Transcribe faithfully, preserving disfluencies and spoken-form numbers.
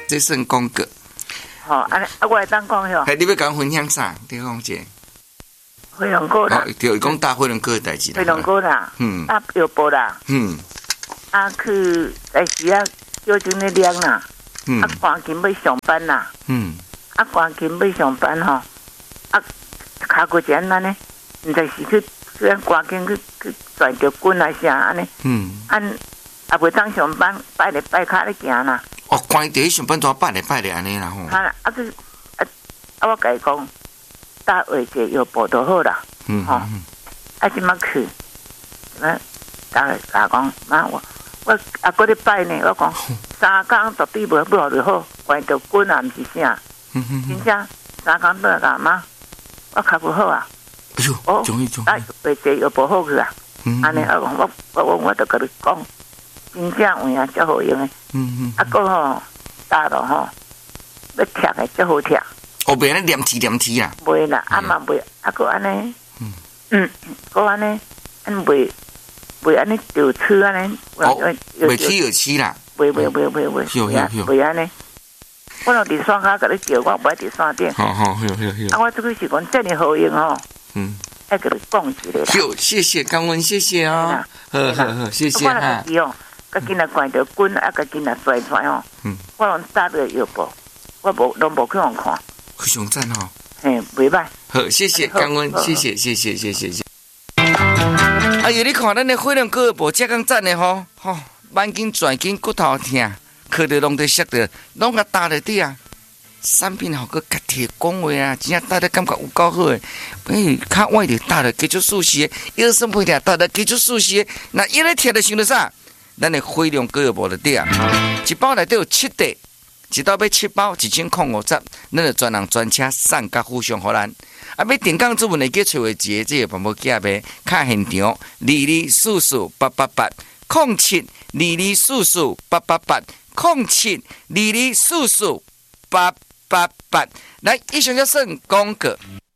这算功课。 好，安尼啊，我来当讲哟。 哎，你要讲分享啥？你讲者。 飞龙哥啦， 对，讲打飞龙哥的代志啦。 飞龙哥啦，嗯，打药包啦，嗯，啊去在时啊，叫阵咧练啦，嗯，啊赶紧要上班啦，嗯，啊赶紧要上班吼，啊卡过一安尼，毋知是去虽然赶紧去去拽着棍啊啥安尼，嗯，按啊袂当上班，拜日拜卡咧行啦。 哦，关伫上班怎拜日拜日安尼啦吼。 啊啊去啊啊！我甲伊讲。打下节药补就好啦，嗯，吼、哦，啊，即马去，啊，大家甲讲，妈我我啊，嗰啲拜呢，我讲三工绝对袂不好就好，关着滚啊，毋是啥，真正三工倒来甲妈，我脚骨好啊， 哎呦，哦，终于终于， 啊，下节药补好去啊，安尼我讲我我我我就甲你讲，真正有影足好用诶，嗯嗯，啊个吼打咯吼，要踢诶足好踢。 哦，袂安尼黏铁黏铁啦， 袂啦，啊嘛袂，啊个安尼，嗯嗯，个安尼，安袂袂安尼掉刺安尼， 哦，袂起有刺啦， 袂袂袂袂袂， 有有有， 袂安尼。我若伫山骹甲你叫，我袂伫山顶。 好好有有有。 啊，我这个是讲遮尔好用吼，嗯，爱甲你讲一个啦。 有，谢谢，感恩，谢谢哦，好好好，谢谢哈。 我哦，甲囡仔关着滚，啊，甲囡仔拽拽哦，嗯，我拢打个药包，我无拢无去互看。 非常赞哦， 嘿，袂歹。 好，谢谢，感恩，谢谢，谢谢，谢谢，谢谢。哎呀，你看咱的飞龙哥无遮咁赞的吼，吼，慢筋、转筋、骨头疼，靠着拢得摔着，拢甲打在底啊。产品好个甲铁讲话啊，真正打得感觉有够好诶。哎，较歪着打着继续舒适，腰酸背痛打着继续舒适。那一咧贴着想着啥？咱的飞龙哥无得底啊，一包内底有七袋。一道要七包，一千空五十，咱就专人专车送甲互相互咱。啊，要订购主文会记找位一个这个办法寄呗，卡现场二二四四八八八，空七二二四四八八八，空七二二四四八八八。来，以上就算广告。